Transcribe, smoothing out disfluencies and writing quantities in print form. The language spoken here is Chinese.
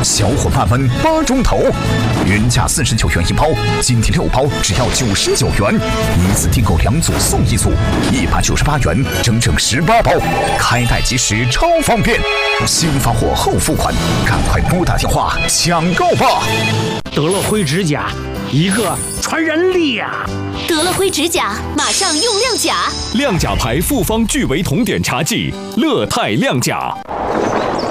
小伙伴们8中头，原价49元一包，今天6包只要99元，一次订购2组送1组，198元，整整18包，开袋即时，超方便。先发货后付款，赶快拨打电话抢购吧！ 德乐辉指甲，一个传染2。 德乐辉指甲，马上用亮甲。 亮甲牌复方聚维酮碘茶剂，乐泰亮甲。